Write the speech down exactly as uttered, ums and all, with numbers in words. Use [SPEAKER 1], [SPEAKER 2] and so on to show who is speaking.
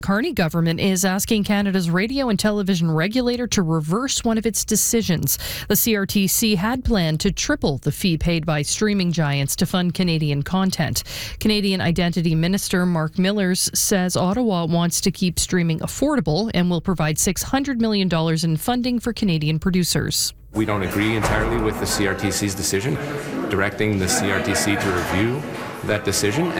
[SPEAKER 1] Carney government is asking Canada's radio and television regulator to reverse one of its decisions. The C R T C had planned to triple the fee paid by streaming giants to fund Canadian content. Canadian Identity Minister Mark Millers says Ottawa wants to keep streaming affordable and will provide six hundred million dollars in funding for Canadian producers.
[SPEAKER 2] We don't agree entirely with the C R T C's decision, directing the C R T C to review that decision.